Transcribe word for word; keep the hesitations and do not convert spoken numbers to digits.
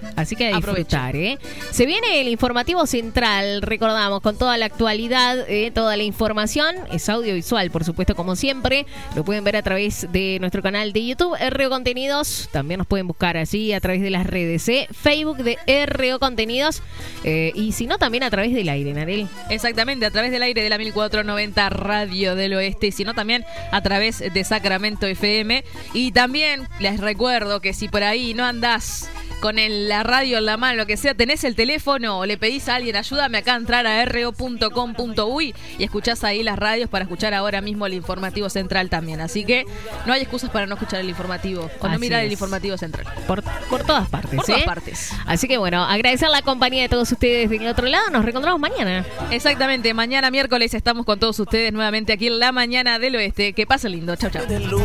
Así que a disfrutar, ¿eh? Se viene el informativo central, recordamos, con toda la actualidad, eh, toda la información. Es audiovisual, por supuesto, como siempre. Lo pueden ver a través de nuestro canal de YouTube, R O Contenidos. También nos pueden buscar allí a través de las redes, ¿eh? Facebook de R O Contenidos. Eh, y si no, también a través del aire, Narel. Exactamente, a través del aire de la mil cuatrocientos noventa Radio del Oeste. Y si no, también a través de Sacramento F M. Y también les recuerdo que si por ahí no andás con el, la radio en la mano, lo que sea, tenés el teléfono o le pedís a alguien, ayúdame acá a entrar a r o punto com punto u y y escuchás ahí las radios para escuchar ahora mismo el informativo central también. Así que no hay excusas para no escuchar el informativo o no mirar el informativo central. Por, por todas partes. Por ¿eh? todas partes. Así que bueno, agradecer la compañía de todos ustedes del otro lado. Nos reencontramos mañana. Exactamente, mañana miércoles estamos con todos ustedes nuevamente aquí en La Mañana del Oeste. Que pasen lindo. Chau, chau.